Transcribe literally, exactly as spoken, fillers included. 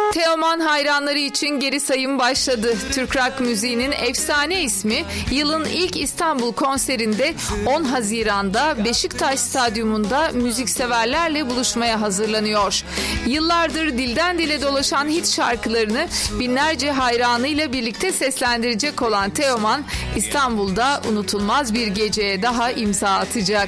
Teoman hayranları için geri sayım başladı. Türk rock müziğinin efsane ismi yılın ilk İstanbul konserinde on Haziran'da Beşiktaş Stadyumunda müzikseverlerle buluşmaya hazırlanıyor. Yıllardır dilden dile dolaşan hit şarkılarını binlerce hayranıyla birlikte seslendirecek olan Teoman, İstanbul'da unutulmaz bir geceye daha imza atacak.